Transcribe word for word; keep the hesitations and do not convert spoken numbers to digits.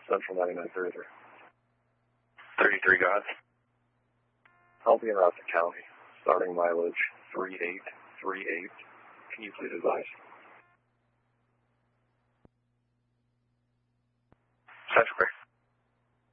Central ninety-nine thirty-three. thirty-three, go ahead. I'll be in Rockland County, starting mileage three eight three eight. Can you please advise?